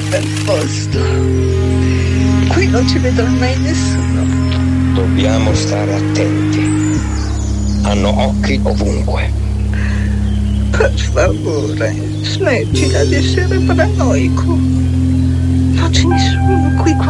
bel posto. Qui non ci vedrà mai nessuno. Dobbiamo stare attenti. Hanno occhi ovunque. Per favore, smettila di essere paranoico. Non c'è nessuno qui.